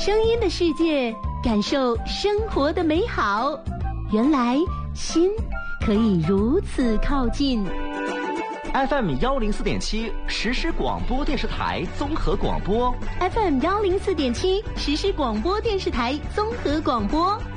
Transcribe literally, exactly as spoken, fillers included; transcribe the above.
声音的世界，感受生活的美好。原来心可以如此靠近。 F M 幺零四点七实时广播电视台综合广播。 F M 幺零四点七实时广播电视台综合广播。